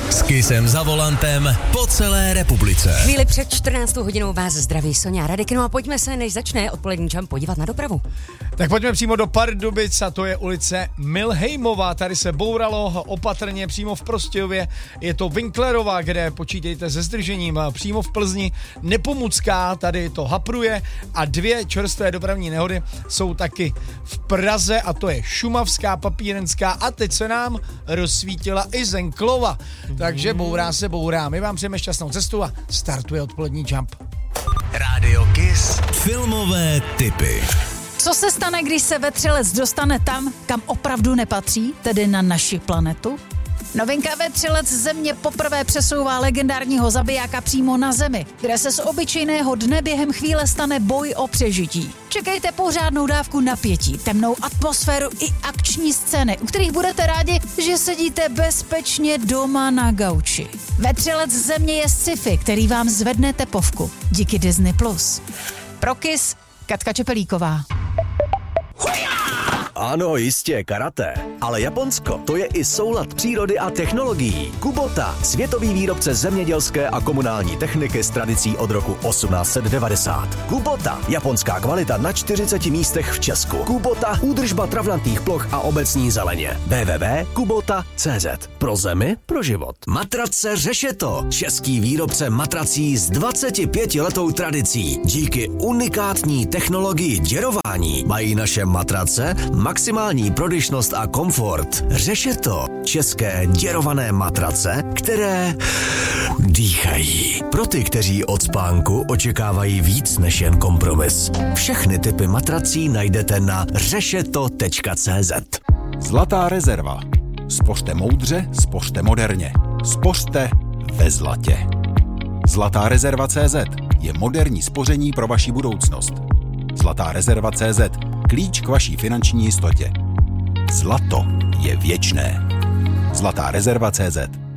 S Kissem za volantem po celé republice. Chvíli před 14. hodinou vás zdraví Soňa a Radek. No a pojďme se, než začne odpolední čas, podívat na dopravu. Tak pojďme přímo do Pardubic a to je ulice Milhejmová. Tady se bouralo opatrně přímo v Prostějově. Je to Winklerová, kde počítejte se zdržením. Přímo v Plzni Nepomucká, tady to hapruje a 2 čerstvé dopravní nehody jsou taky v Praze a to je Šumavská, Papírenská a teď se nám rozsvítila i Zenklova. Takže bourá se bourá. My vám přejeme šťastnou cestu a startuje odpolední jump. Rádio Kiss. Filmové tipy. Co se stane, když se vetřelec dostane tam, kam opravdu nepatří, tedy na naši planetu? Novinka vetřelec Země poprvé přesouvá legendárního zabijáka přímo na Zemi, kde se z obyčejného dne během chvíle stane boj o přežití. Čekejte pořádnou dávku napětí, temnou atmosféru i akční scény, u kterých budete rádi, že sedíte bezpečně doma na gauči. Vetřelec Země je sci-fi, který vám zvedne tepovku díky Disney+. Pro Kiss Katka Čepelíková. Ano, jistě, karate. Ale Japonsko, to je i soulad přírody a technologií. Kubota, světový výrobce zemědělské a komunální techniky s tradicí od roku 1890. Kubota, japonská kvalita na 40 místech v Česku. Kubota, údržba travnatých ploch a obecní zeleně. www.kubota.cz. Pro zemi, pro život. Matrace Řešeto, český výrobce matrací s 25letou tradicí. Díky unikátní technologii děrování mají naše matrace maximální prodyšnost a komfort. Řešeto, české děrované matrace, které dýchají. Pro ty, kteří od spánku očekávají víc než jen kompromis. Všechny typy matrací najdete na řešeto.cz. Zlatá rezerva. Spořte moudře, spořte moderně. Spořte ve zlatě. Zlatá rezerva.cz je moderní spoření pro vaši budoucnost. Zlatá rezerva.cz. Klíč k vaší finanční jistotě. Zlato je věčné. Zlatá rezerva.cz